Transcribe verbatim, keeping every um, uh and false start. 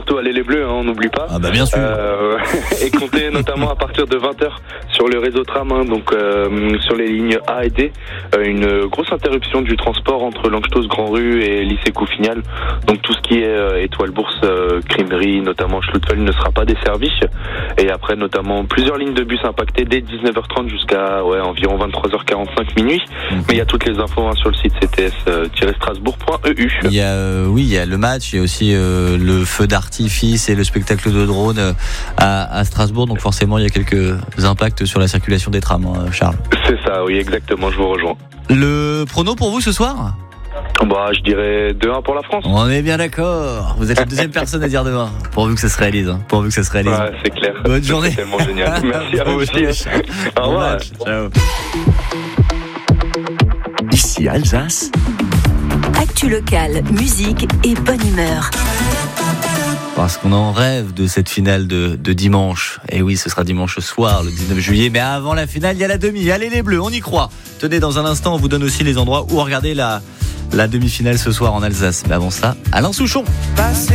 surtout aller les Bleus, hein, on n'oublie pas. Ah bah bien sûr. Euh, et comptez notamment à partir de vingt heures sur le réseau tram, hein, donc euh, sur les lignes A et D, euh, une grosse interruption du transport entre Lanchtos, Grand Rue et lycée Couffignal. Donc tout ce qui est euh, Étoile Bourse, euh, Crimerie, notamment Schluttfeld ne sera pas desservi. Et après notamment plusieurs lignes de bus impactées dès dix-neuf heures trente jusqu'à ouais, environ vingt-trois heures quarante-cinq minuit. Mmh. Mais il y a toutes les infos hein, sur le site c t s strasbourg point e u. Il y a euh, oui, il y a le match, il y a aussi euh, le feu d'artifice et le spectacle de drone euh, à, à Strasbourg. Donc forcément, il y a quelques impacts sur la circulation des trams, hein, Charles. C'est ça, oui, exactement, je vous rejoins. Le prono pour vous ce soir ? Bah, je dirais deux un pour la France. On est bien d'accord. Vous êtes la deuxième personne à dire deux un. Pourvu que ça se réalise. Hein. Pourvu que ça se réalise. Ouais, c'est clair. Bonne journée. C'est tellement génial. Merci à vous aussi. Au Bon revoir. match. Ciao. Ici Alsace. Actu locale, musique et bonne humeur. Parce qu'on en rêve de cette finale de, de dimanche. Et oui, ce sera dimanche soir, le dix-neuf juillet. Mais avant la finale, il y a la demi. Allez les Bleus, on y croit. Tenez, dans un instant, on vous donne aussi les endroits où regarder la, la demi-finale ce soir en Alsace. Mais avant ça, Alain Souchon.